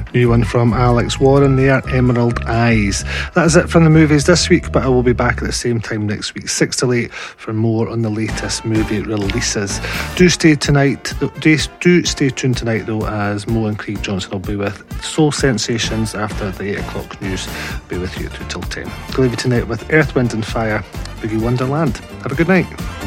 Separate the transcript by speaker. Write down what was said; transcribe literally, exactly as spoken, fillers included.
Speaker 1: New one from Alex Warren there, Emerald Eyes. That is it from the movies this week, but I will be back at the same time next week, six till eight, for more on the latest movie releases. Do stay tonight, do, do stay tuned tonight though, as Mo and Craig Johnson will be with Soul Sensations after the eight o'clock news. Be with you till ten. I'll leave you tonight with Earth, Wind and Fire, Boogie Wonderland. Have a good night.